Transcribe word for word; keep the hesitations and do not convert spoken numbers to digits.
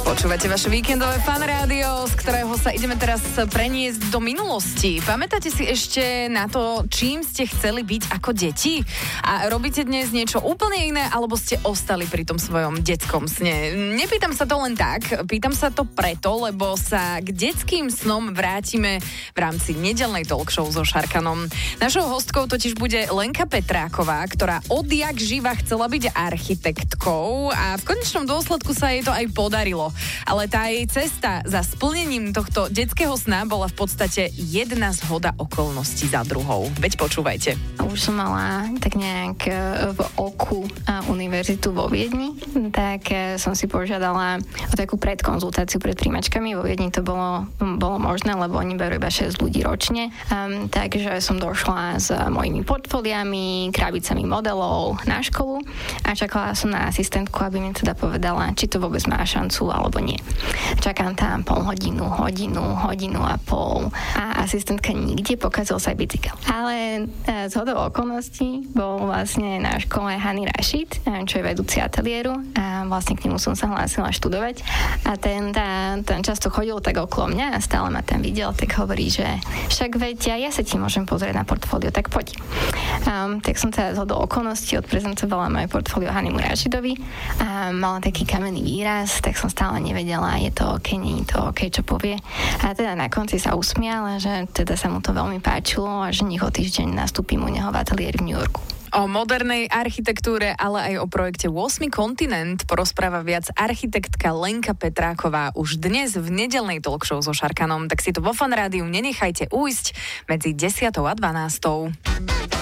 Počúvate vaše víkendové Fan Rádio, z ktorého sa ideme teraz preniesť do minulosti. Pamätáte si ešte na to, čím ste chceli byť ako deti? A robíte dnes niečo úplne iné, alebo ste ostali pri tom svojom detskom sne? Nepýtam sa to len tak, pýtam sa to preto, lebo sa k detským snom vrátime v rámci nedeľnej talk show so Šarkanom. Našou hostkou totiž bude Lenka Petráková, ktorá odjak živa chcela byť architektkou a v konečnom dôsledku sa jej to aj podarilo. Ale tá jej cesta za splnením tohto detského sna bola v podstate jedna zhoda okolností za druhou. Veď počúvajte. Už som mala tak nejak v oku univerzitu vo Viedni, tak som si požiadala o takú predkonzultáciu pred príjmačkami. Vo Viedni to bolo, bolo možné, lebo oni berú iba šesť ľudí ročne. Um, takže som došla s mojimi portfóliami, krabicami modelov na školu a čakala som na asistentku, aby mi teda povedala, či to vôbec má šancu alebo nie. Čakám tam pol hodinu, hodinu, hodinu a pol a asistentka nikde, pokazil sa aj bicykel. Ale z hodou okolností bol vlastne na škole Hany Rašid, čo je vedúci ateliéru a vlastne k nemu som sa hlásila študovať a ten, tá, ten často chodil tak okolo mňa a stále ma tam videl, tak hovorí, že však veď ja, ja sa ti môžem pozrieť na portfólio, tak poď. Um, tak som teda z hodou okolností odprezentovala moje portfólio Hanimu Rašidovi a mala taký kamenný výraz, tak som stále nevedela, je to OK, nie je to OK, čo povie. A teda na konci sa usmiala, že teda sa mu to veľmi páčilo a že nech o týždeň nastúpim u neho v ateliéri v New Yorku. O modernej architektúre, ale aj o projekte ôsmy kontinent porozpráva viac architektka Lenka Petráková už dnes v nedeľnej talk show so Šarkanom. Tak si to vo Fan Rádiu nenechajte ujsť medzi desiatou a dvanástou.